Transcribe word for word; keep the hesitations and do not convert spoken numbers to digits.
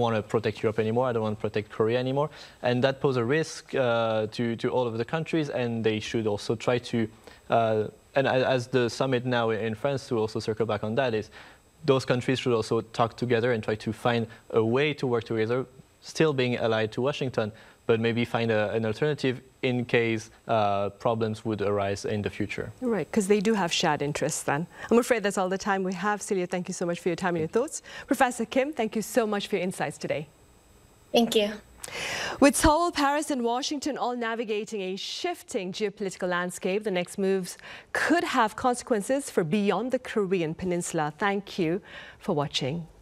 want to protect Europe anymore, I don't want to protect Korea anymore. And that poses a risk uh, to, to all of the countries, and they should also try to, uh, and as the summit now in France, to also circle back on that, is those countries should also talk together and try to find a way to work together, still being allied to Washington, but maybe find a, an alternative in case uh, problems would arise in the future. Right, because they do have shared interests then. I'm afraid that's all the time we have. Celia, thank you so much for your time and your thoughts. Professor Kim, thank you so much for your insights today. Thank you. With Seoul, Paris and Washington all navigating a shifting geopolitical landscape, the next moves could have consequences for beyond the Korean peninsula. Thank you for watching.